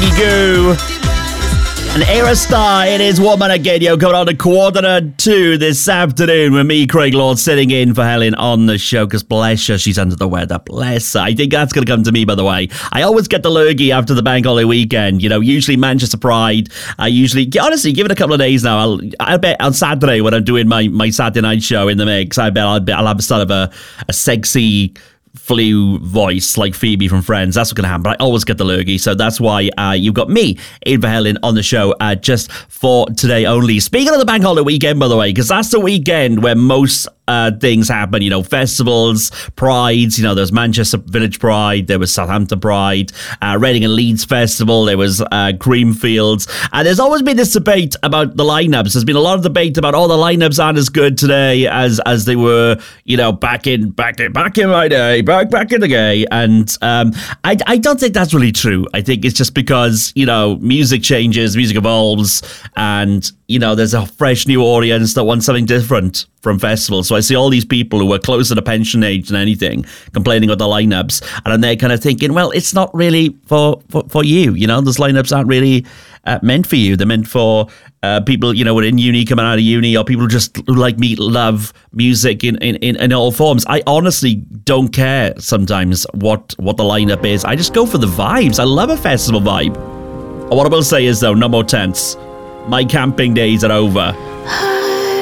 Goo. An Era Star, it is Woman Again, coming on to 1:45 this afternoon with me, Craig Lord, sitting in for Helen on the show, because bless her, she's under the weather, bless her. I think that's going to come to me, by the way. I always get the lurgy after the bank holiday weekend, usually Manchester Pride. I usually, honestly, give it a couple of days now. I'll bet on Saturday when I'm doing my Saturday night show in the mix, I'll have sort of a sexy flu voice like Phoebe from Friends. That's what's going to happen. But I always get the lurgy, so that's why you've got me, Ian Verhellen, on the show just for today only. Speaking of the bank holiday weekend, by the way, because that's the weekend where most things happen, festivals, prides, there's Manchester Village Pride, there was Southampton Pride, Reading and Leeds Festival, there was Creamfields, and there's always been this debate about the lineups. There's been a lot of debate about, the lineups aren't as good today as they were, back in my day, back in the day, and I don't think that's really true. I think it's just because, music changes, music evolves, and, there's a fresh new audience that wants something different from festivals. So I see all these people who are closer to pension age than anything complaining about the lineups, and they're kind of thinking, well, it's not really for you. Those lineups aren't really meant for you. They're meant for people, who are in uni, coming out of uni, or people who just, like me, love music in all forms. I honestly don't care sometimes what the lineup is. I just go for the vibes. I love a festival vibe. What I will say is, though, no more tents. My camping days are over.